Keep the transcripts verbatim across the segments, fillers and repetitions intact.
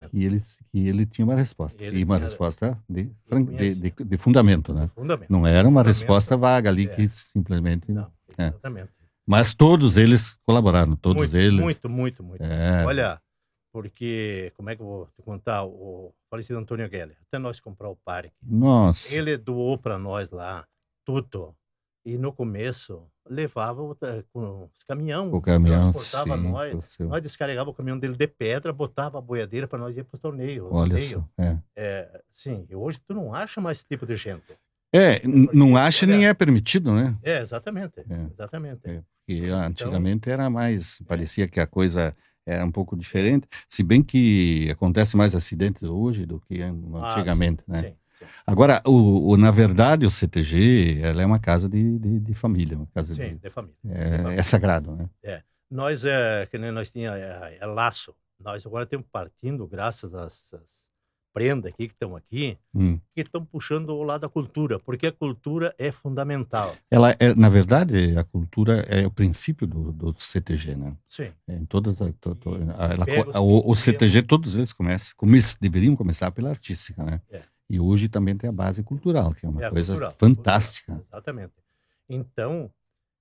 que ele, que ele tinha uma resposta. Ele E uma tinha, resposta de, ele fran- de, de, conhecia, de fundamento, de né? fundamento. Não era uma resposta Fundamento, vaga ali é, que simplesmente. não, É. exatamente. Mas todos eles colaboraram, todos Muito, eles. muito, muito, muito. É, Olha, porque, como é que eu vou te contar? O falecido Antônio Geller, até nós comprar o parque, nossa, ele doou para nós lá tudo. E no começo levava o ta- com os o caminhão, caminhão, transportava sim, nós, o seu. nós descarregava o caminhão dele de pedra, botava a boiadeira para nós ir para o torneio, o Olha só. rodeio. É, É, sim, e hoje tu não acha mais esse tipo de gente. é É n- não porque, acha nem olha, é permitido, né? é, exatamente, É. exatamente. É, porque Então, antigamente era mais, é, parecia que a coisa era um pouco é. diferente, se bem que acontece mais acidentes hoje do que an- Ah, sim, antigamente, né? sim, sim, Agora, o, o- na verdade, o C T G, ela é uma casa de, de, de família, uma casa sim, de, de família, de é, é família. sagrado, né? É. Nós, é, que nem nós tinha, é, é laço. Nós agora temos partindo, graças às, às prendas aqui que estão aqui, Hum. que estão puxando o lado da cultura, porque a cultura é fundamental. Ela é, na verdade, a cultura é o princípio do, do C T G, né? Sim. É, em todas as, to- to- E, a- e ela co- pega os o, o C T G, pequenos. todos eles começam, come- deveriam começar pela artística, né? É, E hoje também tem a base cultural, que é uma é a coisa cultural, cultural, fantástica. exatamente. Então,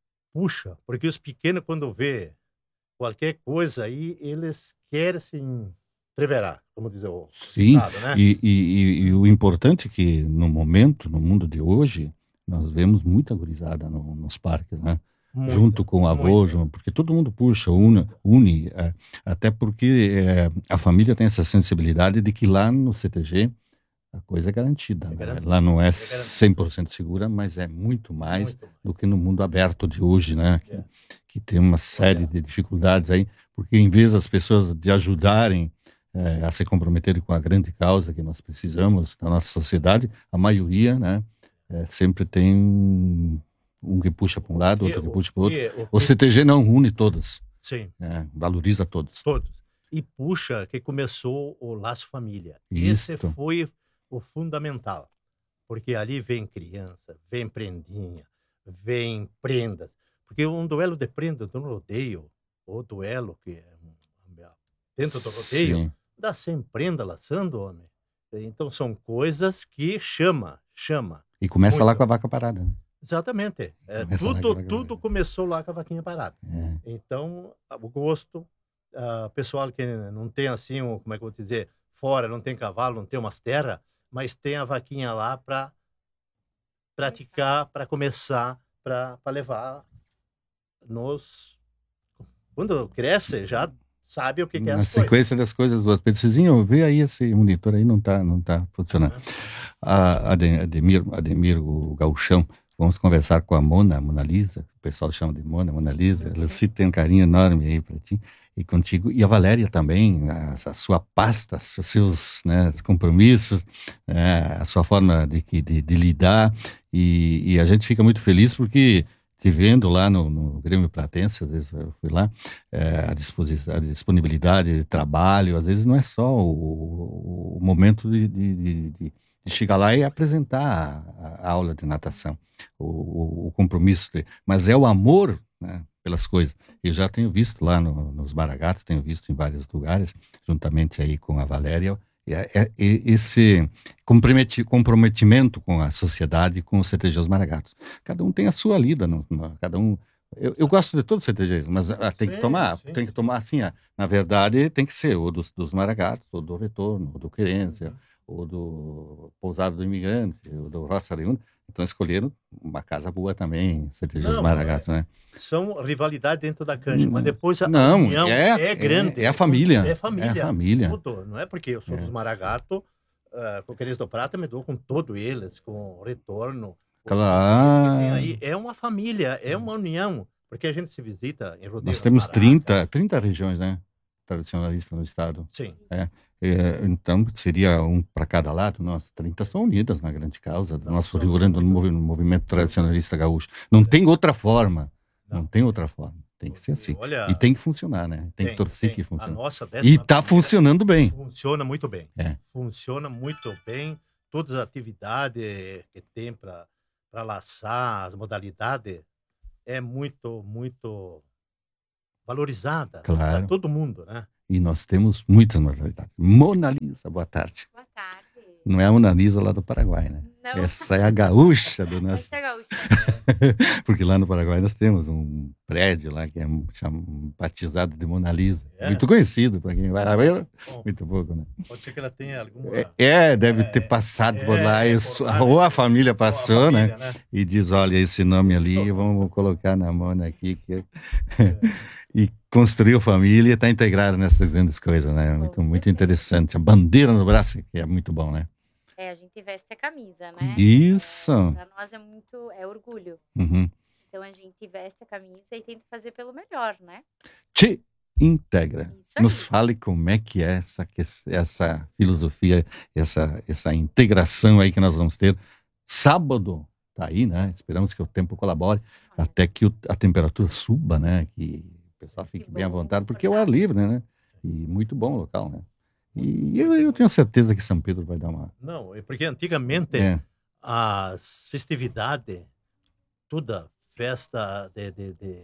puxa, porque os pequenos, quando vê qualquer coisa aí, eles querem se entreverar, como diz o Sim, ditado, né? e, e- e- e o importante é que no momento, no mundo de hoje, nós vemos muita gurizada no- nos parques, né? Junto Muita, com o avô, muita, junto- porque todo mundo puxa, une, muita. une é, até porque é, a família tem essa sensibilidade de que lá no C T G a coisa é garantida, É né? garantido, Lá não é é garantido. cem por cento segura, mas é muito mais Muito mais. do que no mundo aberto de hoje, né? Que, É. que tem uma série Olha, de dificuldades aí, porque em vez das pessoas de ajudarem eh, a se comprometerem com a grande causa que nós precisamos na nossa sociedade, a maioria, né, eh, sempre tem um, um que puxa para um o lado, que, outro que o puxa para o outro. que, o O que, C T G não une todas, sim, né, valoriza todos. todos. E puxa, que começou o Laço Família. Esse Isto, foi o fundamental, porque ali vem criança, vem prendinha, vem prendas. Porque um duelo de prenda no rodeio, ou duelo que é um- dentro do rodeio, sim. dá cem prenda laçando, homem. Então são coisas que chama, chama E começa lá com muito. a vaca parada, né? Exatamente. É, Começa lá com a tudo, vaca tudo parada. começou lá com a vaquinha parada. É. Então, a- o gosto, ah, pessoal que não tem assim, um, como é que eu vou dizer, fora, não tem cavalo, não tem umas terras, mas tem a vaquinha lá para praticar, para começar, para levar nos. Quando cresce, já sabe o que, que é Na as coisas. sequência das coisas, o Cizinho, vê aí esse monitor aí, não tá, não tá funcionando. Aham. A Ade- Ademir, Ademir, o Gauchão, vamos conversar com a Mona, Mona Lisa, o pessoal chama de Mona, Mona Lisa, ela se tem um carinho enorme aí para ti e contigo, e a Valéria também, a, a sua pasta, os seus, né, compromissos, é, a sua forma de, que- de, de lidar, e, e a gente fica muito feliz porque te vendo lá no, no Grêmio Platense, às vezes eu fui lá, é, a, disposição, a disponibilidade de trabalho, às vezes não é só o, o momento de, de, de, de de chegar lá e apresentar a, a aula de natação, o, o- o compromisso, de- mas é o amor, né, pelas coisas. Eu já tenho visto lá no- nos Maragatos, tenho visto em vários lugares, juntamente aí com a Valéria, é, é- é esse comprometi- comprometimento com a sociedade, com o C T G Os Maragatos. Cada um tem a sua lida, no- no- cada um. Eu, eu gosto de todos os C T Gs, mas ah, tem que Sim, tomar, sim. tem que tomar assim, ah, na verdade, tem que ser ou dos, dos Maragatos, ou do Retorno, ou do Querência, Uhum. ou do Pousado do Imigrante, ou do Roça Leone. Então escolheram uma casa boa também, C T G Os Não, é, Maragatos, né? são rivalidade dentro da cancha, mas Não, depois a, a não, união é, é é, grande. é a Depois é família, é a família. família. Tudo. Não é porque eu sou dos É. Maragato, ah, com aqueles do Prata, me dou com todos eles, com o Retorno, os pequenos que tem aí. Claro, É uma família, é uma união, porque a gente se visita em rodeio nós das temos maracas. trinta, trinta regiões, né? Tradicionalistas no estado. Sim, É, é, então, seria um para cada lado. Nós, trinta são unidas na grande causa do não, nosso são, Rio são Grande do muito. movi- movimento tradicionalista gaúcho. Não tem outra forma. Não Não, tem outra forma. Tem que ser porque, assim. E olha, tem que funcionar, né? Tem que tem, torcer tem. que A funcione. nossa E décima está primeira funcionando bem. funciona muito bem. É. Funciona muito bem. Todas as atividades que tem para laçar, as modalidades, é muito, muito valorizada para Claro. todo mundo, né? E nós temos muitas modalidades. Mona Lisa, boa tarde. Boa tarde. Não é a Mona Lisa lá do Paraguai, né? Não. Essa é a gaúcha do nosso... Essa é a gaúcha. Porque lá no Paraguai nós temos um prédio lá que é chama, batizado de Mona Lisa. É. Muito conhecido para quem vai lá ver. Bom, Muito pouco, né? pode ser que ela tenha alguma... É, é, deve É, ter passado é, por lá. é, e por su- lá, ou né? a família Ou a passou, né? família, né? E diz, olha, esse nome ali, vamos colocar na Mona aqui. Que... É. E construiu família e está integrado nessas grandes coisas, né? Muito, Com muito certeza. interessante. A bandeira no braço, que é muito bom, né? É, a gente veste a camisa, né? Isso. Para nós é muito, é orgulho. Uhum. Então a gente veste a camisa e tenta fazer pelo melhor, né? Te integra. Isso aí. Nos fale como é que é essa, que- essa filosofia, essa, essa integração aí que nós vamos ter. Sábado, tá aí, né? Esperamos que o tempo colabore, Olha, até que o- a temperatura suba, né? Que o pessoal fique Que bem à bom, vontade, porque é o ar confortável. livre, né? E muito bom o local, né? E eu, eu tenho certeza que São Pedro vai dar uma... Não, é porque antigamente É, as festividades, toda festa de, de, de,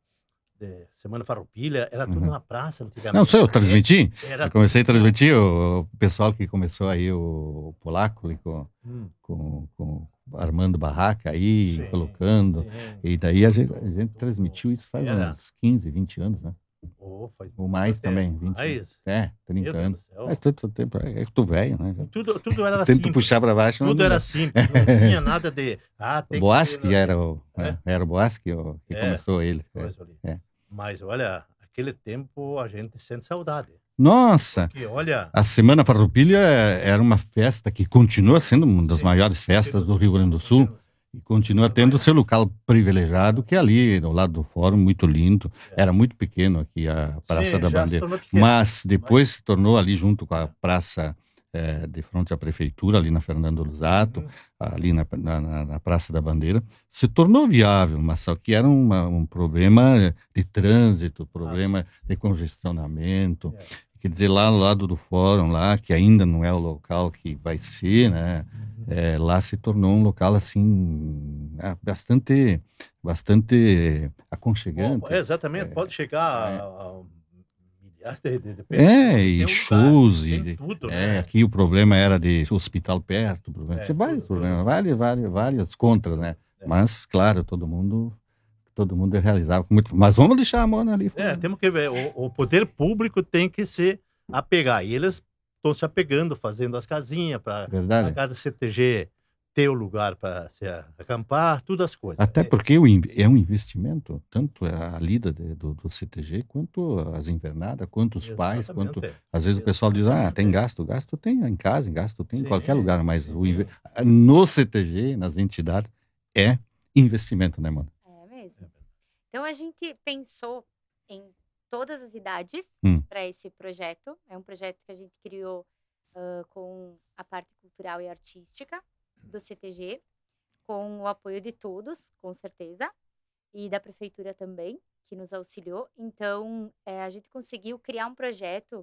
de Semana Farroupilha, era tudo Uhum. na praça antigamente. não, sou eu porque transmiti. Era Eu comecei a tudo- transmitir o, o pessoal que começou aí, o polaco, ali com, Hum, com, com armando barraca aí, sim, colocando. sim. E daí a gente, a gente transmitiu isso faz Era. uns quinze, vinte anos, né? Oh, faz Ou mais muito também, tempo. vinte Mais? É, Meu trinta Deus anos. do céu. Mas tanto tempo, é que tu velho, né? E Tudo, tudo era Tento simples. puxar para baixo, mas Tudo não era dá. simples. Não tinha nada de. Ah, O tem que Boasque ser. era o, É? era o Boasque o que É, começou ele. é. coisa ali. é. Mas olha, aquele tempo a gente sente saudade. Nossa! Porque olha. A Semana Farroupilha era uma festa que continua sendo uma das Sim, maiores festas do Rio Grande do Sul e continua tendo seu local privilegiado, que é ali, ao lado do fórum, muito lindo. Era muito pequeno aqui a Praça Sim, da já se Bandeira, tornou pequeno. mas depois se tornou ali junto com a praça eh, de frente à prefeitura, ali na Fernando Lusato, Uhum. ali na, na- na- na Praça da Bandeira, se tornou viável, mas só que era uma- um problema de trânsito, problema de congestionamento. É. Quer dizer, lá no lado do fórum, lá, que ainda não é o local que vai ser, né? Uhum. É, lá se tornou um local, assim, ah, bastante, bastante aconchegante. Bom, exatamente, É, pode chegar é. a, a milhares de, de- de pessoas. É, tem e um lugar, shows, tem e, tudo, é, né? aqui o problema era de hospital perto, problema, É, tinha vários tudo, problemas, tudo. vários, vários, vários contras, né? É. Mas, claro, todo mundo, todo mundo realizava com muito... Mas vamos deixar a Mona ali. É, temos que ver, o, o poder público tem que se apegar. E eles estão se apegando, fazendo as casinhas para Verdade. cada C T G ter o lugar para se acampar, todas as coisas. Até É, porque o in- é um investimento, tanto a lida de- do, do C T G, quanto as invernadas, quanto os pais, quanto... exatamente. Às vezes o pessoal diz, ah, tem Exatamente. gasto, gasto tem em casa, gasto tem em qualquer Sim, lugar, mas o sim. inve- no C T G, nas entidades, é investimento, né, mano? É mesmo. Então a gente pensou em todas as idades Hum. para esse projeto. É um projeto que a gente criou ah, com a parte cultural e artística do C T G, com o apoio de todos, com certeza, e da prefeitura também, que nos auxiliou. Então, eh, a gente conseguiu criar um projeto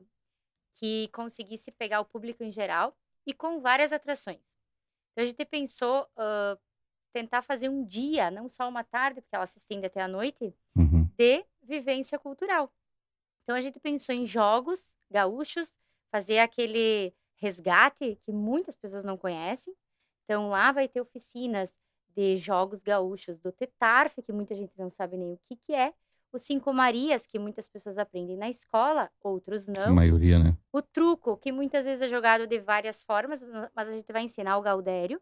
que conseguisse pegar o público em geral e com várias atrações. Então, a gente pensou ah, tentar fazer um dia, não só uma tarde, porque ela se estende até a noite, Uhum. de vivência cultural. Então, a gente pensou em jogos gaúchos, fazer aquele resgate que muitas pessoas não conhecem. Então, lá vai ter oficinas de jogos gaúchos do Tetarf, que muita gente não sabe nem o que, que é. O Cinco Marias, que muitas pessoas aprendem na escola, outros A não. maioria, né? O truco, que muitas vezes é jogado de várias formas, mas a gente vai ensinar o gaudério.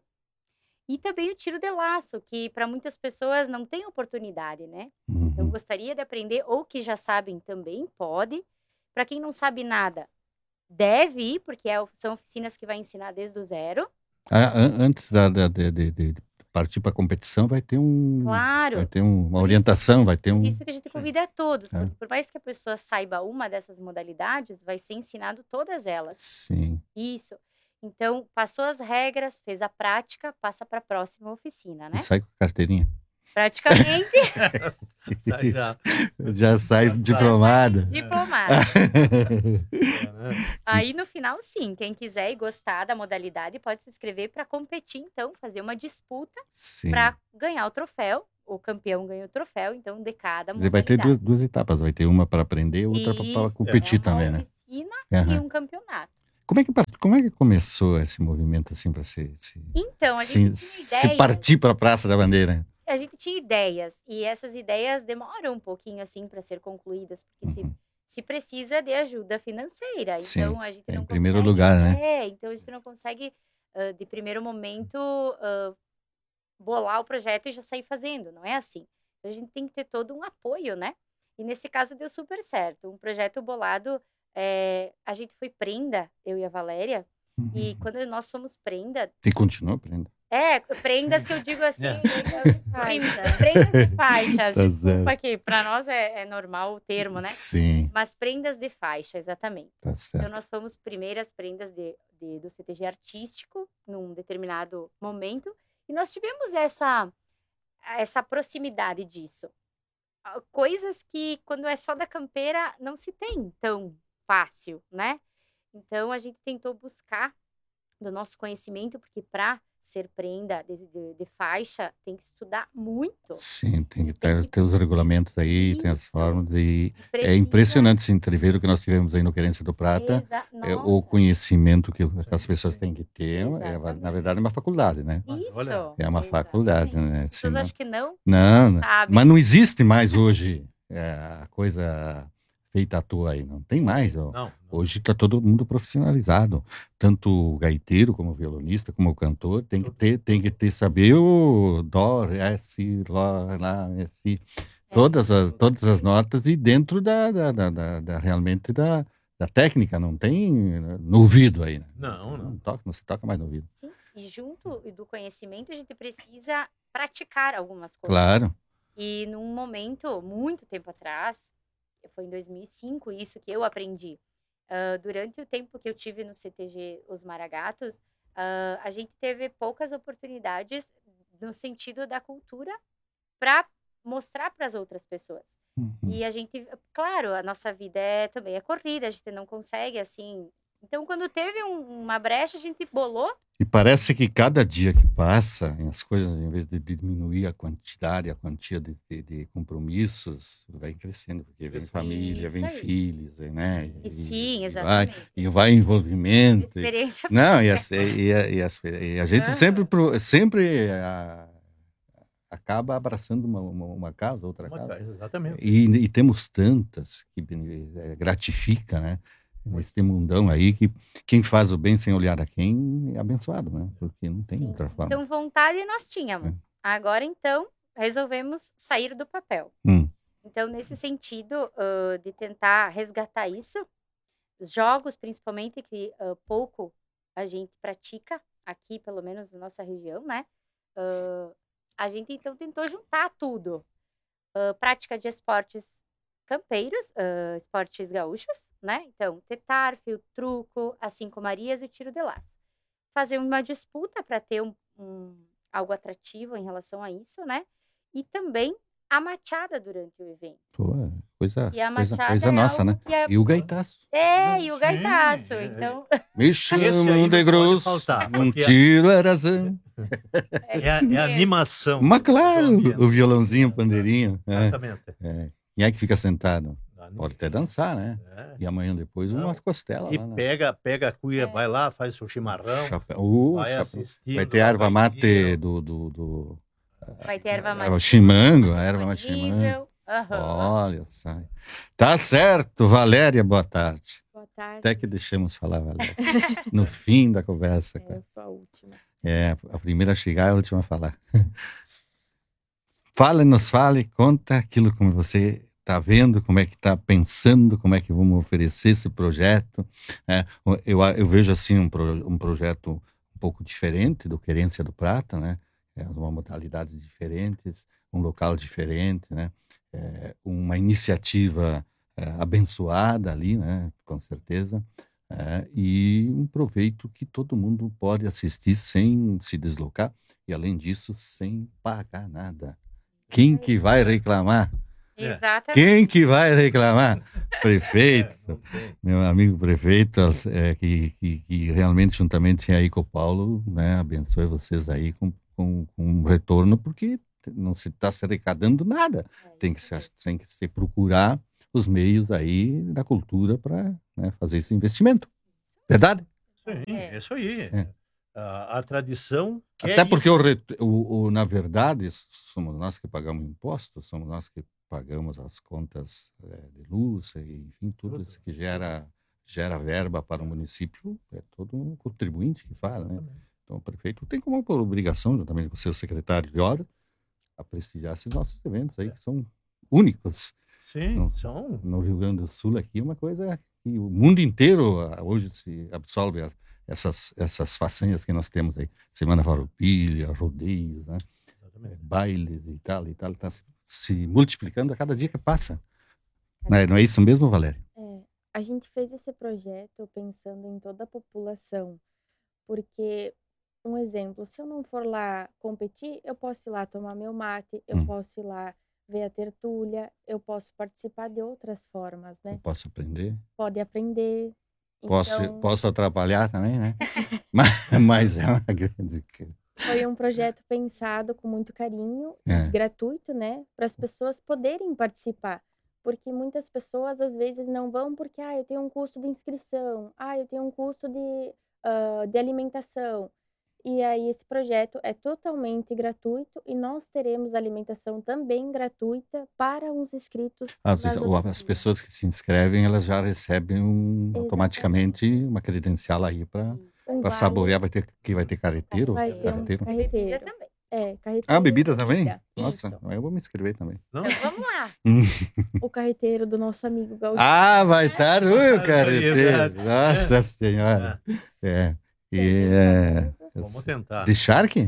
E também o tiro de laço, que para muitas pessoas não tem oportunidade, né? Então, Uhum. gostaria de aprender, ou que já sabem também, pode. Para quem não sabe nada, deve ir, porque é- são oficinas que vai ensinar desde o zero. Ah, an- antes da, da- de, de- de partir para a competição, vai ter um, vai Claro. ter um- uma Por isso- orientação, vai ter Por um... isso que a gente convida a todos, É. porque por mais que a pessoa saiba uma dessas modalidades, vai ser ensinado todas elas. Sim. Isso. Então, passou as regras, fez a prática, passa para a próxima oficina, né? E sai com a carteirinha. Praticamente Sai já. Já sai Já diplomado. diplomado. É, né? Aí no final, sim, quem quiser e gostar da modalidade pode se inscrever para competir, então, fazer uma disputa Sim. para ganhar o troféu o campeão ganha o troféu, então de cada Quer dizer, vai ter duas, modalidade. duas etapas, vai ter uma para aprender e outra para Isso, é competir uma também, né? oficina e Aham. um campeonato. Como é que, par- como é que começou esse movimento assim para se, se, Então, a gente se, tinha se ideias, partir para a Praça da Bandeira? a gente tinha ideias, e essas ideias demoram um pouquinho assim para ser concluídas, porque se, Uhum. se precisa de ajuda financeira, Sim, então a gente em não primeiro consegue, lugar, né? é, então a gente não consegue, ah, de primeiro momento, ah, bolar o projeto e já sair fazendo, não é assim. A gente tem que ter todo um apoio, né? E nesse caso deu super certo. Um projeto bolado, é, a gente foi prenda, eu e a Valéria, e Uhum. quando nós somos prenda, E continua aprendendo. é, prendas que eu digo assim, É. prim- Faixa. prendas de faixas, Tá desculpa certo. que para nós é, é normal o termo, né? Sim, Mas prendas de faixa, exatamente. tá Então certo. nós fomos primeiras prendas de, de- do C T G artístico num determinado momento e nós tivemos essa essa proximidade disso. Ah, coisas que quando é só da campeira não se tem tão fácil, né? Então a gente tentou buscar do nosso conhecimento, porque para ser prenda de, de- de faixa tem que estudar muito. Sim, tem que Tem ter, que ter os regulamentos aí, tem as isso. formas e é Precisa. impressionante esse entreveiro que nós tivemos aí no Querência do Prata. Exa É, o Nossa, conhecimento que as Sim, pessoas sim. têm que ter, é, na exatamente. verdade, é uma faculdade, né? Mas Isso, olha, É uma faculdade, exatamente. né? As pessoas Senão- acham que não, Não, não. sabem. Mas não existe mais hoje é, a coisa feita à toa aí, não tem mais. Ó. não, não. Hoje está todo mundo profissionalizado, tanto o gaiteiro como o violonista, como o cantor, tem que ter, tem que ter saber o dó, ré, si, lá, lá, é, si, todas as, todas as notas e dentro da, da, da, da- da- realmente da, da técnica, não tem no ouvido aí, né? Não, não. toca, não se toca mais no ouvido. Sim, e junto do conhecimento a gente precisa praticar algumas coisas. Claro. E num momento, muito tempo atrás, foi em dois mil e cinco isso que eu aprendi. Ah, durante o tempo que eu tive no C T G Os Maragatos, ah, a gente teve poucas oportunidades no sentido da cultura para mostrar para as outras pessoas. Uhum. E a gente, claro, a nossa vida é, também é corrida, a gente não consegue assim. Então, quando teve um- uma brecha, a gente bolou. E parece que cada dia que passa, as coisas, em vez de diminuir a quantidade, a quantia de, de- de compromissos, vai crescendo, porque vem Isso. família, vem Isso aí. filhos, né? E sim, e vai, exatamente. e vai envolvimento. e- Experiência. Não, e, as- e, a- e as- e a gente Aham. sempre, pro- sempre ah, acaba abraçando uma, uma, uma causa, outra Uma causa. coisa, exatamente. E, e temos tantas que eh, gratifica, né? Nesse mundão aí que quem faz o bem sem olhar a quem é abençoado, né? Porque não tem Sim. outra forma. Então, vontade nós tínhamos. Agora, então, resolvemos sair do papel. Hum, Então, nesse sentido, ah, de tentar resgatar isso, os jogos, principalmente, que ah, pouco a gente pratica, aqui, pelo menos na nossa região, né? Ah, a gente, então, tentou juntar tudo. Ah, prática de esportes campeiros, ah, esportes gaúchos, né? Então, tetar, fio truco, as cinco marias e o tiro de laço. Fazer uma disputa para ter um, um- algo atrativo em relação a isso, né? E também a machada durante o evento. pô, é coisa, E a coisa, machada coisa é nossa, algo né? que é... E o gaitaço. É, e o Sim, gaitaço. é, é. Então, Me Esse aí chamam não de pode grosso, faltar, um porque- tiro erazão. É a, é a mesmo. animação. Mas claro, do ambiente. o violãozinho, o pandeirinho. É, Exatamente. é. Quem é que fica sentado? A Pode até dançar, né? É. E amanhã depois Não. uma costela E lá, né? pega, pega a cuia, É. vai lá, faz o chimarrão, Chapéu. Uh, vai chapéu. assistindo. Vai ter lá, erva vai mate vendo. do, do, do Vai ter erva é, mate. o chimango, a erva mate chimango. disponível. Aham. Olha só. Tá certo, Valéria, boa tarde. Boa tarde. Até que deixamos falar, Valéria. No fim da conversa. É, cara. eu sou a última. É, a primeira a chegar é a última a falar. Fale, nos fale, conta aquilo como você está vendo, como é que está pensando, como é que vamos oferecer esse projeto. É, eu, eu vejo assim um, pro, um projeto um pouco diferente do Querência do Prata, né? É, uma modalidades diferentes, um local diferente, né? É, uma iniciativa é, abençoada ali, né? Com certeza. É, e um proveito que todo mundo pode assistir sem se deslocar e, além disso, sem pagar nada. Quem que vai reclamar? É. Exatamente. Quem que vai reclamar? Prefeito, É, não tem. meu amigo prefeito, é, que, que, que realmente, juntamente aí com o Paulo, né, abençoe vocês aí com, com, com um retorno, porque não se está se arrecadando nada. É Tem que isso se, mesmo. tem que se procurar os meios aí da cultura para, né, fazer esse investimento. Isso. Verdade? Sim, É. é isso aí. É. A, a tradição quer Até porque, o, isso. ret- o, o- na verdade, somos nós que pagamos impostos, somos nós que pagamos as contas eh, de luz, e, enfim, tudo Tudo, isso que gera, gera verba para o município, é todo um contribuinte que fala, né? Exatamente. Então, o prefeito tem como por obrigação, juntamente com o seu secretário de obra, a prestigiar esses nossos eventos aí, que são únicos. Sim, No, são. no Rio Grande do Sul aqui, é uma coisa que o mundo inteiro ah, hoje se absolve a- essas, essas façanhas que nós temos aí. Semana Farroupilha, rodeios, né? eh, Exatamente. bailes e tal, e tal, está se, se multiplicando a cada dia que passa. Não Cada é, não é isso mesmo, Valéria? É, a gente fez esse projeto pensando em toda a população, porque, um exemplo, se eu não for lá competir, eu posso ir lá tomar meu mate, eu Hum, posso ir lá ver a tertúlia, eu posso participar de outras formas, eu né? posso aprender, Pode aprender. posso, Então, posso atrapalhar também, né? Mas, mas é uma grande. foi um projeto pensado com muito carinho e É, gratuito, né, para as pessoas poderem participar. Porque muitas pessoas às vezes não vão porque, ah, eu tenho um custo de inscrição, ah, eu tenho um custo de, ah, de alimentação. E aí esse projeto é totalmente gratuito e nós teremos alimentação também gratuita para os inscritos Às nas vezes, o- as oficinas. pessoas que se inscrevem, elas já recebem um, automaticamente Exatamente. uma credencial aí para Isso aí. Um para vale, saborear. Vai ter, que vai ter careteiro? vai ter um Carreteiro? E bebida carreteiro. também. É, Ah, carreteiro e bebida também? bebida. Nossa, Isso. eu vou me inscrever também. Não? Então vamos lá. O carreteiro do nosso amigo Gaúcho. Ah, vai estar o carreteiro. Exato. Nossa É. Senhora. É. É. E Também é. famoso. Vamos tentar. De Shark?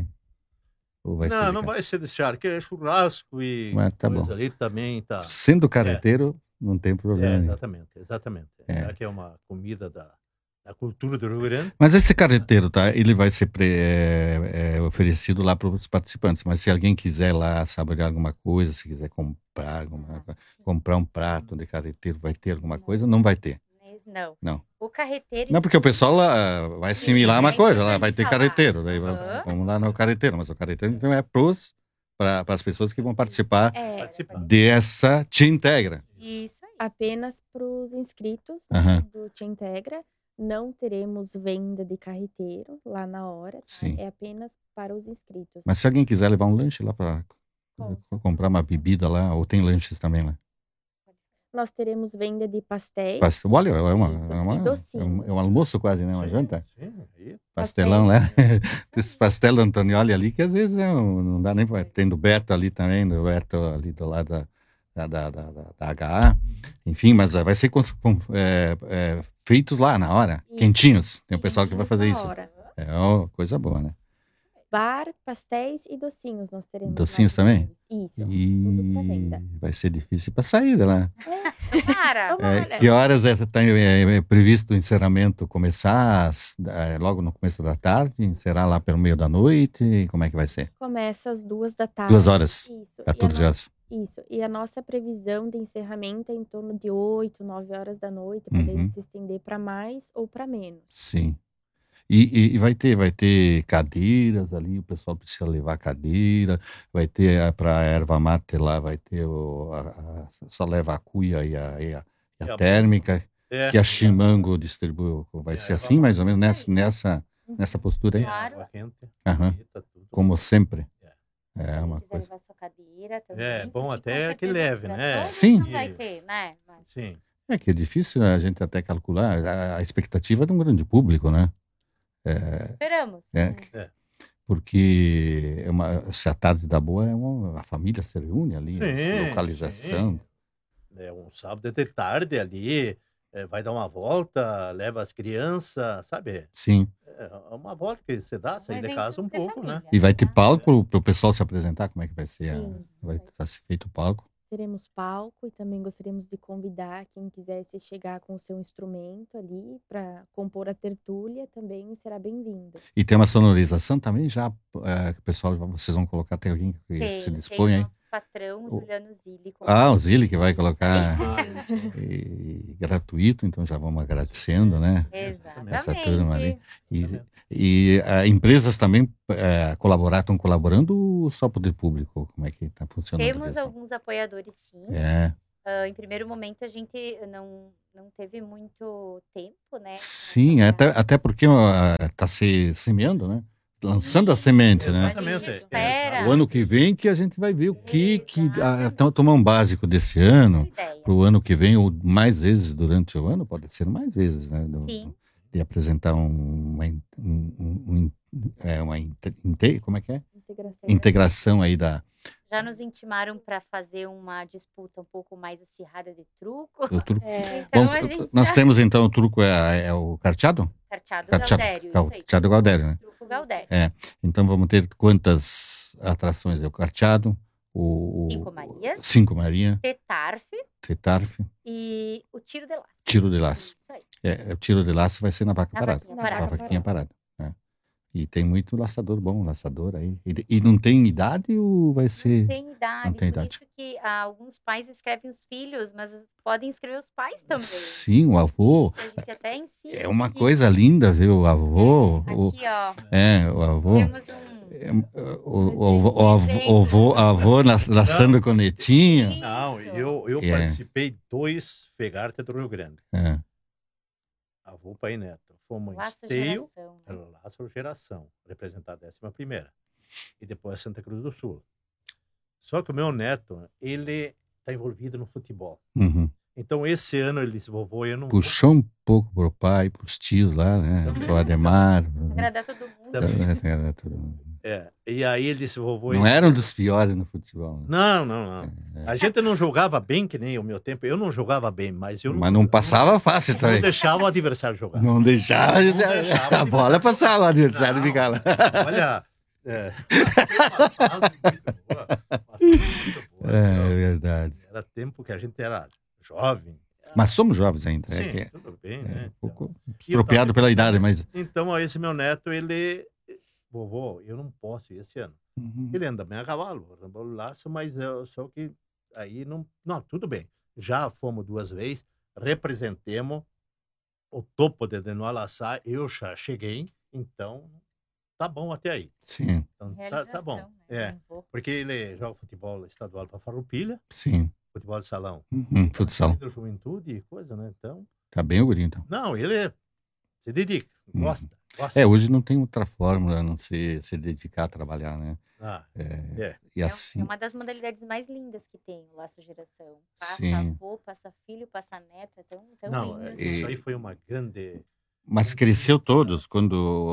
Ou vai ser Não, de não carne? vai ser de charque, é churrasco e Mas tá coisa bom. ali também tá. Sendo carreteiro, não tem É, problema nenhum. exatamente, exatamente. É. Já que é uma comida da, da cultura do Rio Grande. Mas esse carreteiro, tá? Ele vai ser pre- é, é, oferecido lá para os participantes. Mas se alguém quiser lá saborear alguma coisa, se quiser comprar alguma, Ah, sim. comprar um prato de carreteiro, vai ter alguma coisa? Não vai ter. Mas Não. Não. O carreteiro Não, em porque o si, pessoal lá vai sim, assimilar uma é coisa, lá importante vai ter falar. carreteiro, daí vai- Aham. vamos lá no carreteiro, mas o carreteiro então é pros para as pessoas que vão participar É, Participar. dessa Te Integra. Isso aí. apenas para os inscritos, né, Aham. do Te Integra. Não teremos venda de carreteiro lá na hora, tá? Sim. É apenas para os inscritos. Mas se alguém quiser levar um lanche lá para Com comprar uma certeza. bebida lá, ou tem lanches também lá. Nós teremos venda de pastéis, Pas- Olha, é, uma, isso, é, e uma, é, um, docinhos. é um almoço quase, né? Uma Sim, janta. sim, aí. Pastelão, né? Pastéis. Esse pastel do Antonioli ali, que às vezes é um- não dá nem para. Tem do Beto ali também, do Beto ali do lado da, da, da, da, da- da H A. Enfim, mas ah, vai ser com- com- é, é, feitos lá na hora, Isso. quentinhos. Tem o Sim, pessoal que vai Quentinhos fazer na isso. hora. É ó, coisa boa, né? Bar, pastéis e docinhos nós teremos lá Docinhos também? disponíveis. Isso, tudo para venda. E vai ser difícil para sair de lá. Tomara. É, Tomara. que horas é, tá, é, é previsto o encerramento começar? Às- é, logo no começo da tarde? Será lá pelo meio da noite? Como é que vai ser? Começa às duas da tarde. Duas horas, Isso. E a quatorze no- horas. Isso. E a nossa previsão de encerramento é em torno de oito, nove horas da noite, Uhum. podendo se estender para mais ou para menos. Sim. E, e- e vai ter, vai ter cadeiras ali, o pessoal precisa levar cadeira, vai ter para a erva mate lá, vai ter o, a- a- só leva a cuia e a, e a, e a E a- térmica, É, que a Chimango distribui. Vai É, ser a assim, erva mais ou mate. menos, nessa, nessa, nessa postura aí? tem Claro. água quente, Aham. comida, tudo. Como sempre. Se É alguém uma quiser coisa. levar sua cadeira também. É, bom porque com até que certeza leve, pra né? todos Sim. Não vai ter, né? Mas Sim. É que é difícil a gente até calcular a, a expectativa de um grande público, né? É, esperamos. é, É. porque é uma, se a tarde dá boa, é uma, a família se reúne ali, essa Sim, localização. sim. É um sábado de tarde ali, é, vai dar uma volta, leva as crianças, sabe? Sim. É uma volta que você dá, Um sair de evento casa um de pouco, né? família, E vai ter tá? palco para o pessoal se apresentar? Como é que vai ser? a- Sim. vai estar se feito o palco? Teremos palco e também gostaríamos de convidar quem quisesse chegar com o seu instrumento ali para compor a tertúlia, também será bem-vindo. E tem uma sonorização também já, é, que o pessoal, vocês vão colocar, tem alguém que Tem, se tem dispõe aí? nosso patrão, O- Juliano Zilli. Ah, o Zilli que vai colocar Ah, e- gratuito, então já vamos agradecendo, né? Essa turma ali. Exatamente. E, Exatamente. e ah, empresas também eh, colaborar, estão colaborando ou só poder público? Como é que está funcionando a Temos questão? alguns apoiadores, sim. É, Ah, em primeiro momento, a gente não, não teve muito tempo, né? sim, pra- até, até porque está se semeando, né? Lançando a Isso, semente, né? A gente Exatamente, espera. O ano que vem que a gente vai ver o que, que ah, Exatamente. então, tomar um básico desse Essa é a ano ideia. para o ano que vem, ou mais vezes durante o ano, pode ser mais vezes, né? do- Sim. de apresentar um- uma, in- um, um- um in- é, uma inte- inte- como é que é? Integração. Integração aí da, Já nos intimaram para fazer uma disputa um pouco mais acirrada de truco. do truco. É, Então Bom, a gente nós já... temos então o truco, é, é o carteado? Carteado Carteado, Galdério, isso aí. carteado Galdério, né? Truco Galdério. É, então vamos ter quantas atrações? É o carteado, o, o- Cinco Marias. Cinco Maria, Tetarf Tetarfe, e o tiro de laço. tiro de laço. Isso aí. É, o tiro de laço vai ser na vaca Na parada. vaquinha Na Na parada. vaca vaquinha parada. né? E tem muito laçador bom, laçador aí. E, e não tem idade ou vai Não ser. tem idade, não tem por idade. isso que ah, alguns pais escrevem os filhos, mas podem escrever os pais também. Sim, o avô. Isso, a gente até ensina. É uma que- coisa linda ver o avô. É, o, aqui, ó, é, o avô. temos um... É, o, o, o, o avô, o avô, avô nas- laçando com netinho. Não, Isso. eu, eu É. participei dois Fegarte do Rio Grande. É. Avô, pai e neto. Fomos em Laço Esteio, geração. né? Laço Geração, representar a décima primeira. E depois Santa Cruz do Sul. Só que o meu neto, ele está envolvido no futebol. Uhum. Então, esse ano ele disse, vovô, eu não vou. Puxou um pouco pro pai, pros tios lá, né? Também. Pro Ademar. Agradar todo mundo. Também. É. E aí ele disse, vovô... Não esse- era um dos piores no futebol. né? Não, não, não. A gente não jogava bem, que nem o meu tempo. Eu não jogava bem, mas eu Mas não passava fácil Não, também. deixava o adversário jogar. Não deixava, Não deixava a bola passava, o adversário Não. ficava lá. Olha, é, uma fase muito boa, uma fase muito boa. É verdade. Era tempo que a gente era jovem. Mas somos jovens ainda. Sim, É, que é, tudo bem, é né? um pouco Então, estropiado pela idade, mas. então, ó, esse meu neto, ele... Vovô, eu não posso ir esse ano. Ele anda bem a cavalo, anda o laço, mas eu, só que aí não... Não, tudo bem. Já fomos duas vezes, representemos o topo de no Alaçá, eu já cheguei, então tá bom até aí. Sim, Então, tá, Realização, tá bom. né? É, Não vou. porque ele joga futebol estadual para Farroupilha, sim. futebol de salão. Uhum, futsal. Da juventude e coisa, né? Então, Tá bem, o guri, então. não, ele se dedica, Uhum. gosta, gosta. É, hoje não tem outra fórmula a não ser se dedicar a trabalhar, né? Ah, É, é. e É, um- assim. é uma das modalidades mais lindas que tem, o laço geração. Passa Sim. avô, passa filho, passa neto, é tão, tão Não, lindo. é, isso E- aí foi uma grande... Mas cresceu todos quando,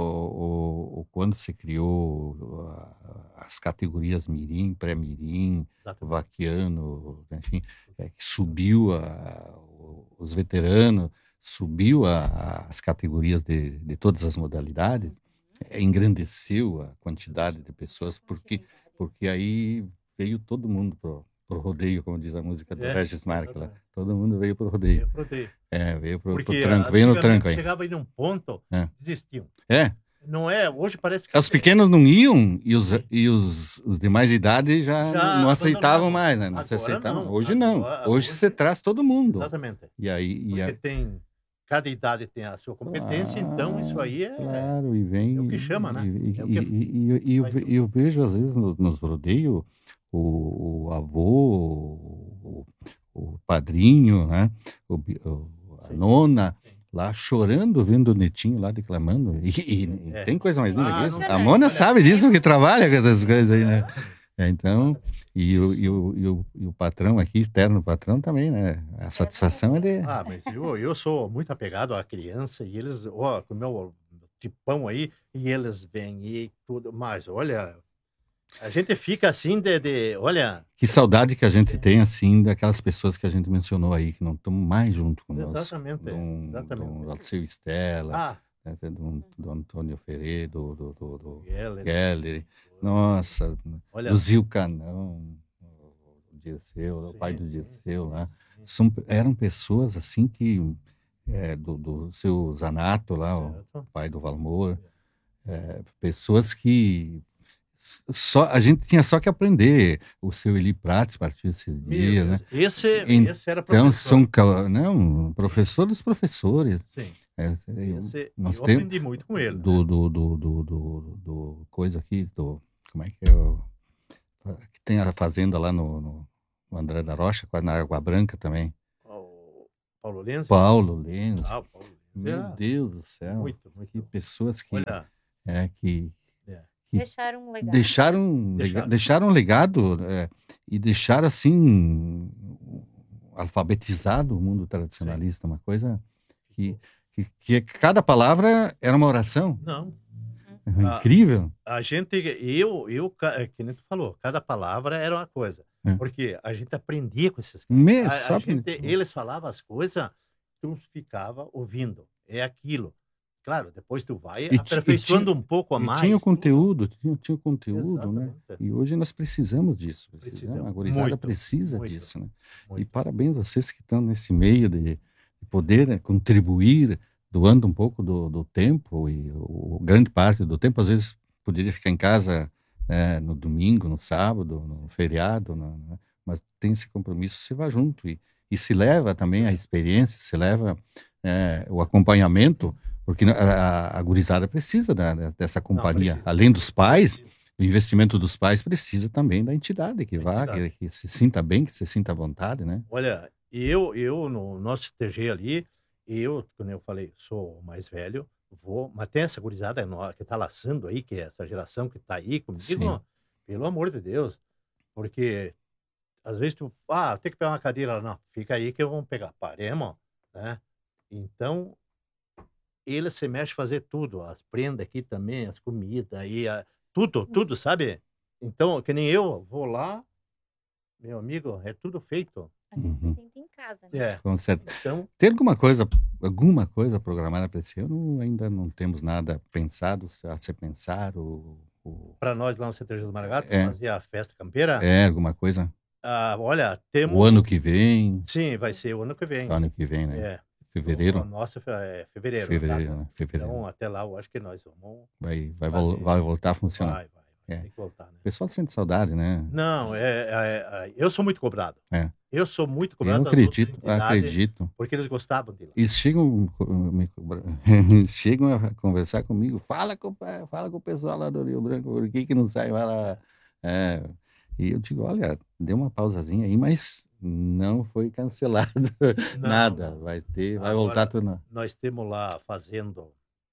o, o- quando se criou a- as categorias mirim, pré-mirim, Exatamente. vaquiano, enfim, é, que subiu a- os veteranos, subiu a- as categorias de, de todas as modalidades, é, engrandeceu a quantidade de pessoas, porque, porque aí veio todo mundo pro, pro rodeio, como diz a música do É, Regis Marques lá. exatamente. Todo mundo veio pro rodeio. Eu protei. É, veio pro, pro Porque tranco, veio no antigamente tranco aí. chegava aí num ponto, É. desistiam. É, Não é, hoje parece que... os pequenos não iam e os, e os, os de mais idade já, Já não aceitavam abandonavam. mais, né? Não se Agora aceitavam. não. Hoje não. Agora- Hoje hoje- você traz todo mundo. Exatamente. E aí, e Porque aí tem... Cada idade tem a sua competência, então isso aí é... claro, e vem. é o que chama, né? E, É o e, que e, e- e eu, faz ve- tudo. eu vejo, às vezes, no- nos rodeios, o, o avô, o, o padrinho, né? O, bi- o- a Sim. nona. Sim. Lá chorando, vendo o netinho lá declamando. E, e- e É. tem coisa mais linda Ah, que isso? não A tem. Mona Olha, sabe disso, que trabalha com essas coisas aí, né? É. É, então, e o, e, o, e, o, e o patrão aqui, externo patrão também, né? A satisfação ele é. Ah, mas eu, eu sou muito apegado à criança e eles, ó, com o meu tipão aí, e eles vêm e tudo. Mas, olha, a gente fica assim de, de olha, Que saudade que a gente tem, assim, daquelas pessoas que a gente mencionou aí, que não estão mais junto conosco. Exatamente, Do, exatamente. do Alceu Stella, ah, né, do, do Antônio Ferreira, do, do, do, do Geller, Geller. Nossa, olha, do Zil Canão, o Dirceu, o sim, pai do sim, Dirceu, sim, né? sim. São, eram pessoas assim que, é, do, do seu Zanato lá, o Certo. pai do Valmor, é, pessoas que só, a gente tinha só que aprender. O seu Eli Prates partiu esses Meu dias, né? Deus, esse, Então, esse era professor. são, ca- não, professor dos professores. Sim, É, eu, esse, nós eu temos aprendi muito com ele. do, né? do, do, do, do, do coisa aqui, do, como é que é? O, que tem a fazenda lá no, no, no André da Rocha, quase na Água Branca também. O Paulo Lenz. Paulo Lenz. Ah, o Paulo Lenz Meu era Deus do céu. muito, muito. Que pessoas que, Olha, é, que é, que Deixaram um legado. deixaram, lega- Deixaram. deixaram um legado é, e deixaram assim alfabetizado o mundo tradicionalista, uma coisa que, que, que cada palavra era uma oração. não, Ah, Incrível. a gente, eu, eu, ca- é, que nem tu falou, cada palavra era uma coisa. É. Porque a gente aprendia com esses caras. Me- A, só a gente, pra- eles falavam as coisas, tu ficava ouvindo. É aquilo. Claro, depois tu vai E ti- e aperfeiçoando um pouco a E mais. tinha o tudo. conteúdo, tinha, tinha o conteúdo, né? Exatamente. E hoje nós precisamos disso. Precisamos, Precisamos. a gurizada Muito, precisa muito, disso, né? E muito. parabéns a vocês que estão nesse meio de, de poder, né, contribuir, doando um pouco do, do tempo, e o, grande parte do tempo, às vezes, poderia ficar em casa é, no domingo, no sábado, no feriado, no- né? Mas tem esse compromisso, você vai junto. E, e se leva também a experiência, se leva é, o acompanhamento, porque a, a, a gurizada precisa da- da- dessa companhia. precisa. Além dos pais, o investimento dos pais precisa também da entidade, que Da vá, entidade. que, que se sinta bem, que se sinta à vontade, né? Olha, eu, eu no nosso C T G ali, eu, como eu falei, sou o mais velho, vou, mas tem essa gurizada no- que tá laçando aí, que é essa geração que tá aí comigo, Sim. pelo amor de Deus, porque às vezes tu, ah, tem que pegar uma cadeira lá, não, fica aí que eu vou pegar, paremos, né? Então, ele se mexe a fazer tudo, as prendas aqui também, as comidas aí, a- tudo, tudo, sabe? Então, que nem eu, vou lá, meu amigo, é tudo feito. A gente Uhum. se sente em casa, né? É, Com certeza. então, Tem alguma coisa, alguma coisa programada para esse ano? Ainda não temos nada pensado a ser pensado? O, para nós lá no C T G dos Maragatos, É. fazer a festa campeira, é alguma coisa? ah, olha, temos... O ano que vem, Sim, vai ser o ano que vem. ano que vem, né? É, Fevereiro? a nossa é fevereiro. Fevereiro, tá? né? Fevereiro. Então, até lá, eu acho que nós vamos... Vai, vai, vol- fazer. vai voltar a funcionar. Vai, vai. É. Tem que voltar, né? O pessoal sente saudade, né? Não, é, é- é- eu sou muito cobrado. É. Eu sou muito Eu cobrado das outras acredito, entidades, acredito. porque eles gostavam de lá. E chegam, co- me cobra- chegam a conversar comigo, fala com, o pa- fala com o pessoal lá do Rio Branco, por que que não sai lá? É, e eu digo, olha, deu uma pausazinha aí, mas não foi cancelado Não, nada. não. Vai ter, vai Agora- voltar tudo. na- Nós temos lá fazendo,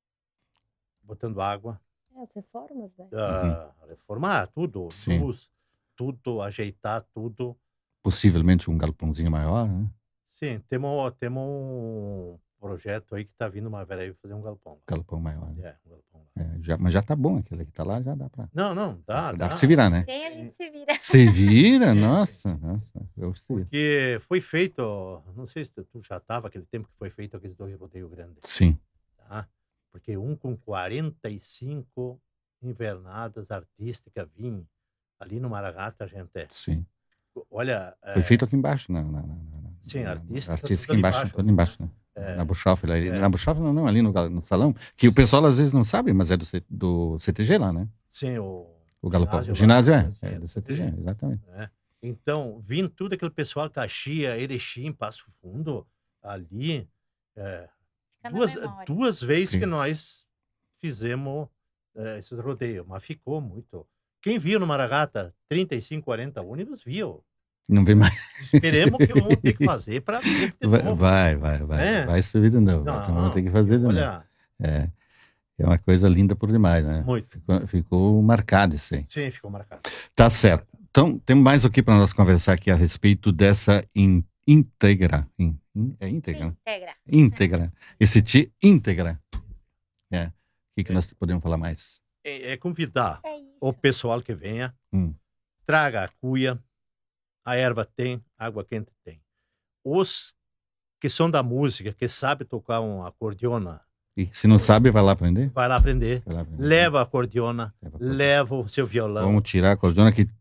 botando água, É, as reformas, né? ah, reformar tudo, Sim. luz, tudo, ajeitar tudo. Possivelmente um galpãozinho maior, né? Sim, temos, temos um projeto aí que tá vindo uma vera aí fazer um galpão lá. Galpão maior. Né? É, um galpão lá. É, já, mas já tá bom aquele que tá lá, já dá pra, Não, não, dá, dá dá. pra se virar, né? Tem, a gente se vira. Se vira, Sim, sim, nossa, sim. nossa, eu sei. Porque foi feito, não sei se tu tu já estava aquele tempo que foi feito aqueles dois rodeios grandes, Sim, tá? Porque um com quarenta e cinco invernadas artísticas vinha ali no Maragata, gente. sim. Olha, Foi é, feito aqui embaixo, na, na, na, na- Sim, na- artística, artística tudo ali embaixo, embaixo, tudo embaixo, né? é, Na Buchoff, lá, é. na Buchoff não, não, ali no, gal- no salão, que o pessoal às vezes não sabe, mas é do, C- do C T G lá, né? sim, o, O Galopão. ginásio O lá, ginásio é, sim, é é do do C T G, C T G. exatamente. né? Então, vindo tudo aquele pessoal, Caxias, Erechim, Passo Fundo, ali, é, Fica na duas, memória. duas vezes Sim. que nós fizemos eh, esses rodeios, mas ficou muito. Quem viu no Maragata trinta e cinco, quarenta ônibus, viu. Não vem mais. Esperemos que vamos ter que fazer para ver de Vai, novo. vai, vai, vai, É. vai subir de novo. Não, Então vamos ter que fazer de novo. Olha, É, é uma coisa linda por demais, né? muito. Ficou, ficou marcado isso aí. Sim, ficou marcado. Tá certo. Então, temos mais o que para nós conversar aqui a respeito dessa in- íntegra. in- in- é íntegra? né? Integra. Íntegra. Esse ti íntegra. É. O que, que nós podemos falar mais? É, é convidar É isso. o pessoal que venha, Hum. traga a cuia, a erva tem, água quente tem. Os que são da música, que sabem tocar um acordeona, E se não sabe, vai lá aprender? vai lá aprender. Vai lá aprender. Leva a acordeona, Leva a cordiona. leva o seu violão. Vamos tirar a cordiona que tá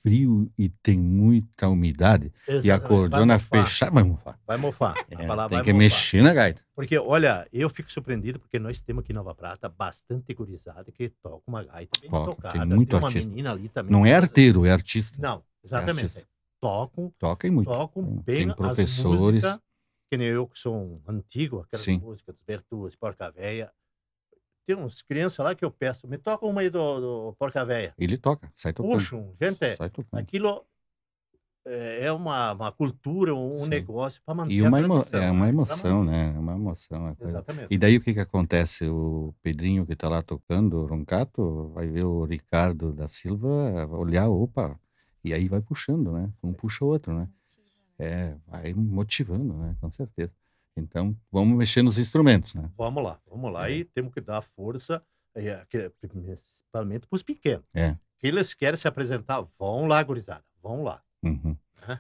frio e tem muita umidade, e a Exatamente. Vai cordiona mofar. fechada, vai mofar. Vai mofar. A É, palavra tem vai que mofar. mexer na gaita. Porque, olha, eu fico surpreendido porque nós temos aqui em Nova Prata bastante gurizada que toca uma gaita bem Toca, tem tocada. muito Tem uma artista. menina ali também Não que é faz- arteiro, é artista. Não, exatamente. artista. Tocam, Toca e muito. tocam Tem- bem tem as professores. músicas, que nem eu que sou um antigo, aquelas Sim. músicas dos Bertucci, Porca Véia. Tem uns crianças lá que eu peço, me toca uma aí do, do Porca Véia. Ele toca, sai tocando. Puxam, gente, Sai tocando. aquilo é é uma, uma cultura, um Sim. negócio para manter E a uma emo- tradição, é né? uma Pra emoção, manter. né? É uma emoção. é coisa- Exatamente. E daí o que que acontece? O Pedrinho que tá lá tocando, o roncato, vai ver o Ricardo da Silva, vai olhar, opa, e aí vai puxando, né? Um puxa o outro, né? É, vai motivando, né? Com certeza. Então, vamos mexer nos instrumentos, né? Vamos lá, vamos lá. É. E temos que dar força, é, que- principalmente para os pequenos. É. Que eles querem se apresentar, vão lá, gurizada, vão lá. Uhum. Aham.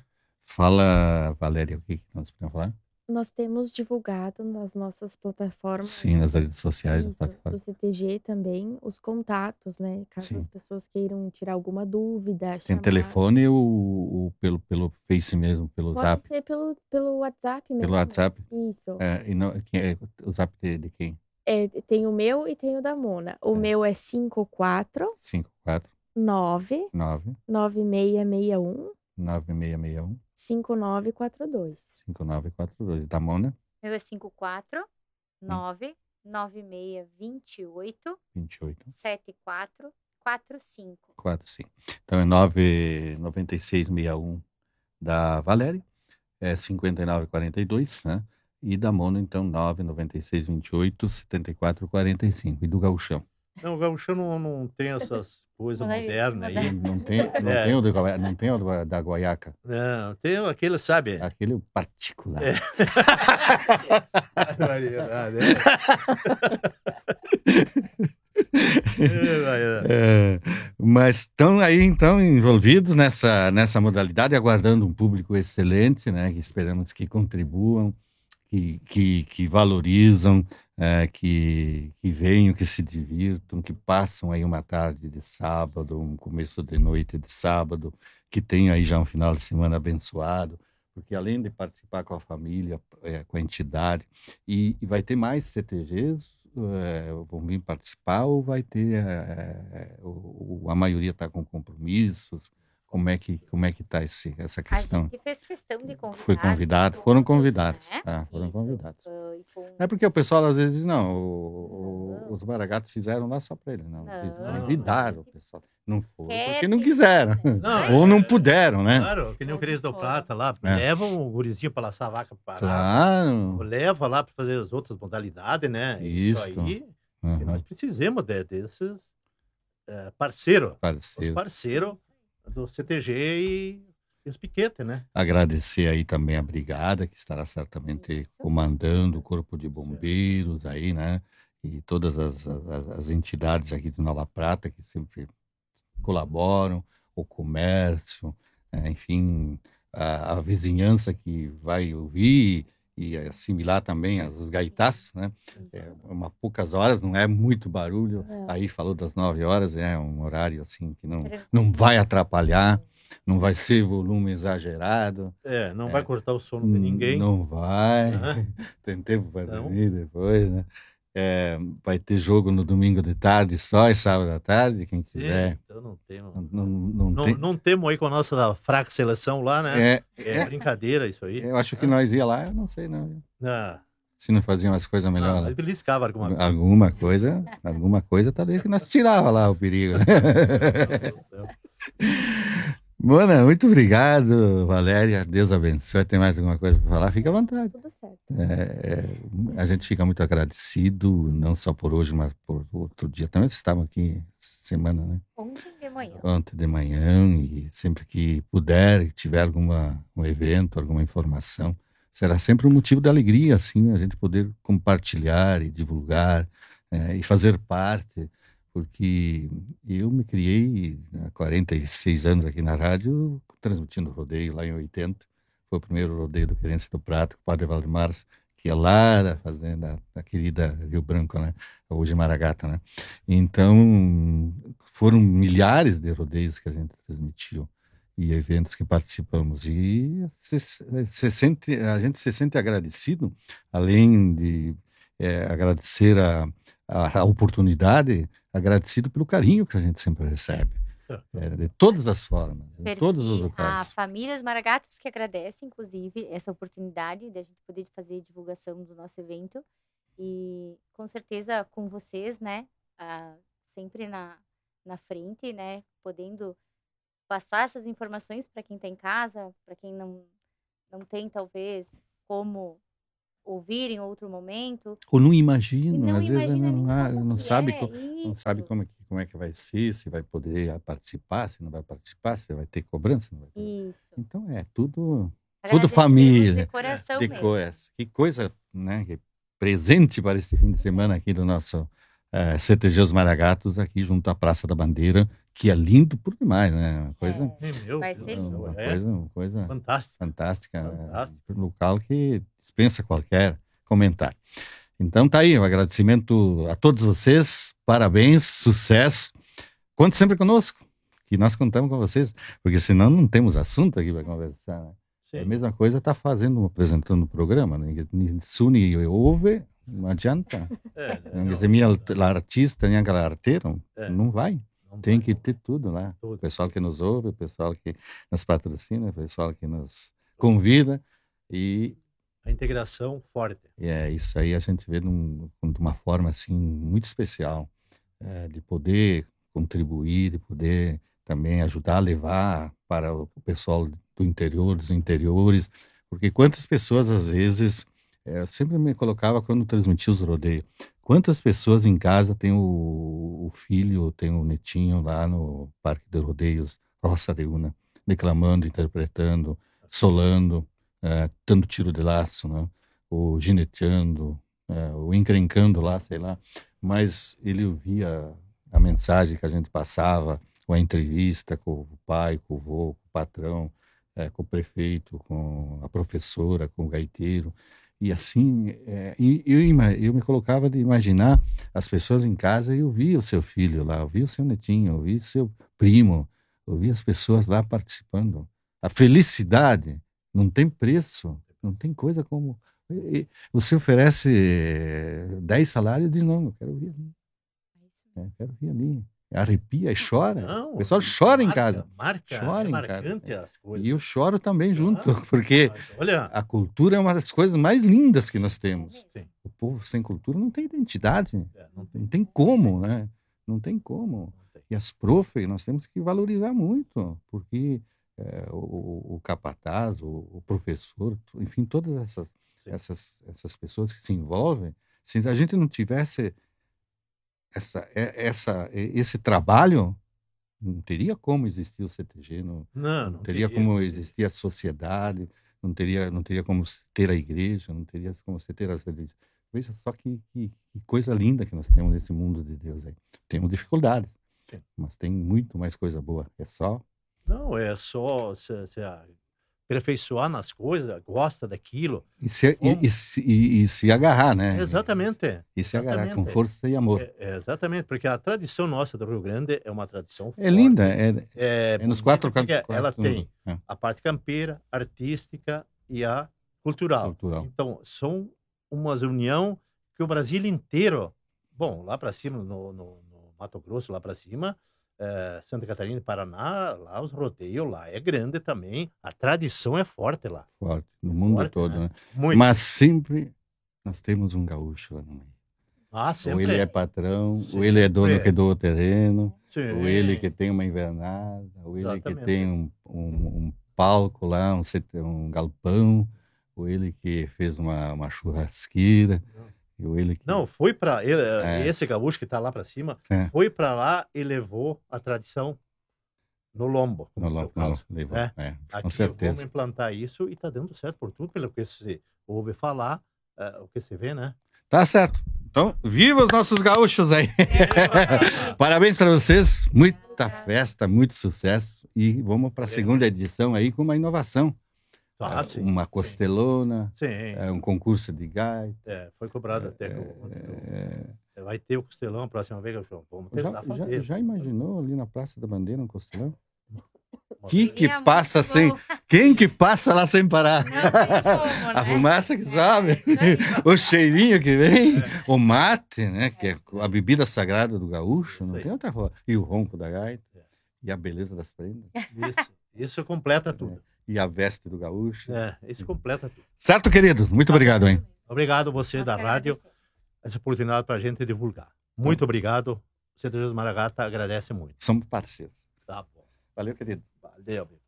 Fala, Valéria, o que que nós podemos falar? Nós temos divulgado nas nossas plataformas, Sim, nas redes sociais. da isso, plataforma. do C T G também, os contatos, né? Caso Sim. as pessoas queiram tirar alguma dúvida, Tem chamar. telefone ou, ou pelo, pelo Face mesmo, pelo Pode Zap? ser pelo, pelo WhatsApp mesmo. Pelo WhatsApp? Isso. É, e não, quem é, o Zap de, de quem? É, tem o meu e tem o da Mona. O É. meu é cinco quatro cinco quatro nove nove nove seis seis um nove seis seis um cinco nove quatro dois. cinco nove quatro dois. Da Mona, Meu é cinco quatro nove nove seis dois oito vinte e oito sete quatro quatro cinco. quatro cinco. Então é nove nove seis seis um da Valéria, é cinquenta e nove quarenta e dois, né? E da Mono, então, nove nove seis dois oito sete quatro quatro cinco. E do Gauchão? Não, o gaúcho não, não tem essas coisas Moderno, modernas aí. moderno. Não tem, não É. tem o, do, Goi- não tem o do- da Guaiaca. Não, tem aquele, sabe? Aquele particular. É. Barbaridade, é. É, mas estão aí, então, envolvidos nessa, nessa modalidade, aguardando um público excelente, né? Que esperamos que contribuam, que, que, que valorizam, é, que, que venham, que se divirtam, que passam aí uma tarde de sábado, um começo de noite de sábado, que tenham aí já um final de semana abençoado, porque além de participar com a família, é, com a entidade, e, e vai ter mais C T Gs, é, vão vir participar ou vai ter, é, o- o- a maioria está com compromissos? Como é que como é que está esse, essa A questão? gente fez questão de convidar. Foi convidado? todos, Foram convidados. né? Ah, foram Isso, convidados. ah, e com- É porque o pessoal às vezes diz, não, o- o- Não. os baragatos fizeram lá só para ele. Não, eles Não. convidaram o pessoal. Não foi Quer porque não que- quiseram. Não, Ou não é- puderam, né? Claro, que nem o Cris do Foram. Prata lá, É. levam o gurizinho para laçar a vaca parada, Claro. leva lá para fazer as outras modalidades, né? Isso Isso. aí, que Uhum. nós precisamos de, desses eh, parceiros, os Parceiro. parceiros do C T G e, e os piquetes, né? Agradecer aí também a brigada, que estará certamente Isso. comandando o Corpo de Bombeiros aí, né? E todas as, as, as entidades aqui de Nova Prata que sempre colaboram, o comércio, eh, enfim, a, a vizinhança que vai ouvir e assimilar também as, os gaitás, né? É uma poucas horas, não é muito barulho. É. Aí falou das nove horas, é um horário assim que não, Tranquilo. não vai atrapalhar, não vai ser volume exagerado. É, não É. vai cortar o sono de ninguém. Não vai. Aham. Tem tempo para Não. dormir depois, né? É, vai ter jogo no domingo de tarde só e sábado à tarde, quem Sim, quiser. então não temos. Não, não, não Não, tem. não temos aí com a nossa fraca seleção lá, né? É, É, é, brincadeira isso aí. eu acho que nós ia lá, eu não sei não. Ah, Se não faziam as coisas melhor ah, lá. mas beliscava alguma coisa. Alguma coisa, alguma coisa, talvez que nós tirava lá o perigo. né? Mona, muito obrigado, Valéria. Deus abençoe. Tem mais alguma coisa para falar? Fica à vontade. Tudo certo. É, é, a gente fica muito agradecido, não só por hoje, mas por outro dia também. Vocês estavam aqui semana, né? Ontem de manhã. Ontem de manhã, e sempre que puder, e tiver alguma um evento, alguma informação, será sempre um motivo de alegria, assim, a gente poder compartilhar e divulgar, é, e fazer parte, porque eu me criei há quarenta e seis anos aqui na rádio, transmitindo rodeio lá em oitenta. Foi o primeiro rodeio do Querência do Prata, com o Padre Valdemar, que é lá da fazenda, da querida Rio Branco, né? Hoje Maragata, né? Então, foram milhares de rodeios que a gente transmitiu. e eventos que participamos. E se, se sente, a gente se sente agradecido, além de é, agradecer a, a, a oportunidade, agradecido pelo carinho que a gente sempre recebe, é, de todas as formas, em todos os Perci, a locais. família Os Maragatos que agradece, inclusive, essa oportunidade de a gente poder fazer divulgação do nosso evento. E com certeza com vocês, né? ah, sempre na, na frente, né? Podendo passar essas informações para quem está em casa, para quem não, não tem, talvez, como ouvir em outro momento. Ou não E imagina, não às vezes imagina não, nem ah, como não que sabe, é co- não sabe isso. como é, que, como é que vai ser, se vai poder ah, participar, se não vai participar, se vai ter cobrança, se não vai ter. Isso. Então é tudo, tudo Agradecemos de família. coração Que mesmo. coisa, que coisa, né? Que presente para este fim de semana aqui do nosso eh, C T G Os Maragatos, aqui junto à Praça da Bandeira, que é lindo por demais, né? Uma coisa, É, Sim, meu vai Deus ser do céu, uma é coisa, uma coisa fantástico, fantástica, né? fantástico. Um local que dispensa qualquer comentário. Então tá aí, um agradecimento a todos vocês, parabéns, sucesso. Conte sempre conosco, que nós contamos com vocês, porque senão não temos assunto aqui para conversar, né? É a Sim. mesma coisa tá fazendo, apresentando o programa, né? Nessuno ouve, não adianta. É, Não, não, se minha artista, nem aquela arteira, é, não vai. não Tem vai, que não. ter tudo lá. O Tudo. pessoal que nos ouve, o pessoal que nos patrocina, o pessoal que nos convida. E, A integração forte. e é isso aí a gente vê num- de uma forma assim muito especial, é, de poder contribuir, de poder também ajudar a levar para o pessoal do interior, dos interiores, porque quantas pessoas às vezes, é, eu sempre me colocava quando transmitia os rodeios, quantas pessoas em casa tem o, o filho, tem o netinho lá no Parque de Rodeios, Roça de Una, declamando, interpretando, solando, é, dando tiro de laço, né? Ou gineteando, é, ou encrencando lá, sei lá, mas ele ouvia a mensagem que a gente passava, ou a entrevista com o pai, com o vô, com o patrão, é, com o prefeito, com a professora, com o gaiteiro. E assim, é, e eu, ima- eu me colocava de imaginar as pessoas em casa e eu via o seu filho lá, eu via o seu netinho, eu via o seu primo, eu via as pessoas lá participando. A felicidade não tem preço, não tem coisa como. e- e Você oferece eh, dez salários e diz: não, eu quero vir ali. É, quero vir ali. Arrepia e chora. Não, O pessoal chora em casa. marca, marca, Chora é em casa. marcante as coisas. E eu choro também junto, Claro, porque mas olha, a cultura é uma das coisas mais lindas que nós temos. sim, O povo sem cultura não tem identidade. é, não tem, Não tem como, né? Não tem como. não tem. E as profs, nós temos que valorizar muito, porque é, o, o capataz, o, o professor, enfim, todas essas, Sim. essas, essas pessoas que se envolvem, se a gente não tivesse essa, é- essa, e- esse trabalho, não teria como existir o C T G, não, Não, não não teria teria, como não teria. existir a sociedade, não teria, não teria como se ter a igreja, não teria como se ter as religiões. Veja só que, que, que coisa linda que nós temos nesse mundo de Deus aí. Temos dificuldades, Sim. mas tem muito mais coisa boa. É só Não, é só se, se aperfeiçoar nas coisas, gosta daquilo. e se, Como? e, e se, e, e se agarrar, né? Exatamente. E se agarrar com Exatamente. força e amor. É, é exatamente, porque a tradição nossa do Rio Grande é uma tradição É forte. linda, é, É é nos bonita quatro porque cantos. ela tem É, a parte campeira, artística e a cultural. cultural. Então, são umas união que o Brasil inteiro, bom, lá para cima, no, no, no Mato Grosso, lá para cima, eh, Santa Catarina e Paraná, lá os rodeios lá é grande também, a tradição é forte lá. Forte, no É mundo forte, todo, né? né? Muito. Mas sempre nós temos um gaúcho lá no meio. Ah, Ou sempre. ele é patrão, ou ele é dono Sempre. que doa o terreno, Sim. ou ele que tem uma invernada, ou ele que Exatamente. tem um, um, um palco lá, um, set- um galpão, ou ele que fez uma, uma churrasqueira, ou ele que... Não, foi para ele, É. esse gaúcho que tá lá para cima, É. foi para lá e levou a tradição no lombo, No, no seu lo- no, caso, levou, né? é, com Aqui vamos certeza. implantar isso e tá dando certo por tudo, pelo que se ouve falar, eh, o que se vê, né? Tá certo. Então, viva os nossos gaúchos aí! Parabéns para vocês, muita festa, muito sucesso, e vamos para a segunda edição aí com uma inovação. Ah, É, sim, uma sim. costelona, Sim, é, um concurso de gaita. é, foi cobrado até que o- É, o- vai ter o costelão a próxima vez, Gauchão. Vamos já, tentar já, fazer. já imaginou ali na Praça da Bandeira um costelão? Que que Seria passa muito sem... bom. Quem que passa lá sem parar? Não tem como, A né? fumaça que sobe, É, isso aí. o cheirinho que vem, É. o mate, né? Que é É isso a aí. bebida sagrada do gaúcho, não Isso aí. tem outra forma. E o ronco da gaita, É. e a beleza das prendas, Isso, isso completa tudo. e a veste do gaúcho. É, isso completa tudo. Certo, querido? Muito obrigado, hein? Obrigado você Nós da que rádio, agradecemos. essa oportunidade para a gente divulgar. Muito obrigado. C D José Maragata agradece muito. Somos parceiros. Tá bom. Valeu, querido. Valeu.